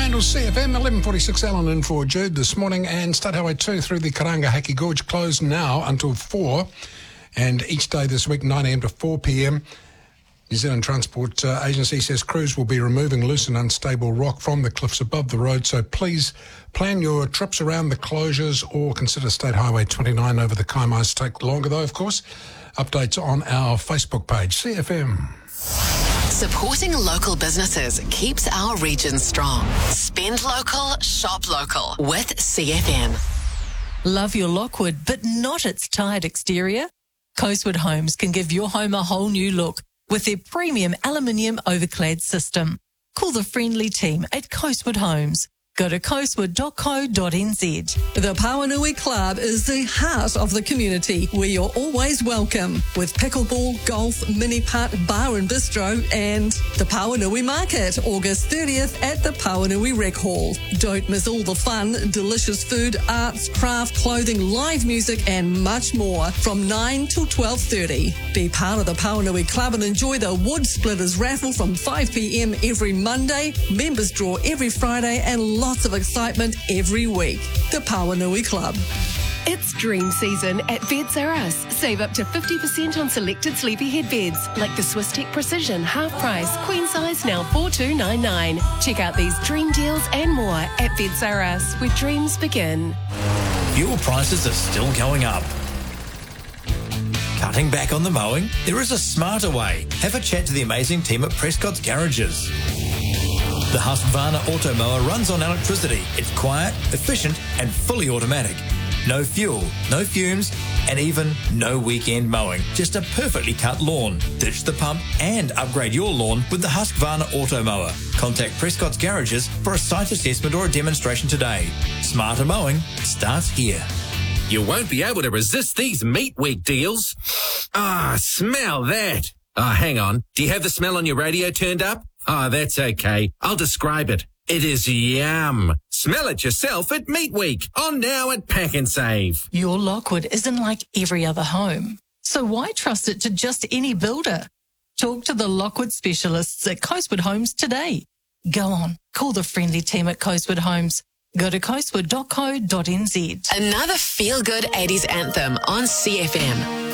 Fremantle CFM, 11:46, Alan in for Jude this morning, and State Highway 2 through the Karangahaki Gorge closed now until 4, and each day this week 9am to 4pm. New Zealand Transport Agency says crews will be removing loose and unstable rock from the cliffs above the road, so please plan your trips around the closures or consider State Highway 29 over the Kaimais. Take longer though, of course. Updates on our Facebook page, CFM. Supporting local businesses keeps our region strong. Spend local, shop local with CFM. Love your Lockwood, but not its tired exterior? Coastwood Homes can give your home a whole new look with their premium aluminium overclad system. Call the friendly team at Coastwood Homes. Go to coastwood.co.nz. The Pawanui Club is the heart of the community where you're always welcome with pickleball, golf, mini putt, bar and bistro and the Pawanui Market, August 30th at the Pawanui Rec Hall. Don't miss all the fun, delicious food, arts, craft, clothing, live music and much more from 9 till 12:30. Be part of the Pawanui Club and enjoy the Wood Splitters raffle from 5pm every Monday. Members draw every Friday and lots of excitement every week. The Pawanui Club. It's dream season at Beds R Us. Save up to 50% on selected sleepyhead beds, like the Swisstech Precision half price, queen size now $4,299. Check out these dream deals and more at Beds R Us, where dreams begin. Fuel prices are still going up. Cutting back on the mowing? There is a smarter way. Have a chat to the amazing team at Prescott's Garages. The Husqvarna Auto Mower runs on electricity. It's quiet, efficient and fully automatic. No fuel, no fumes and even no weekend mowing. Just a perfectly cut lawn. Ditch the pump and upgrade your lawn with the Husqvarna Auto Mower. Contact Prescott's Garages for a site assessment or a demonstration today. Smarter mowing starts here. You won't be able to resist these Meat Week deals. Smell that. Hang on. Do you have the smell on your radio turned up? That's okay. I'll describe it. It is yum. Smell it yourself at Meat Week. On now at Pack and Save. Your Lockwood isn't like every other home, so why trust it to just any builder? Talk to the Lockwood specialists at Coastwood Homes today. Go on, call the friendly team at Coastwood Homes. Go to coastwood.co.nz. Another feel-good 80s anthem on CFM.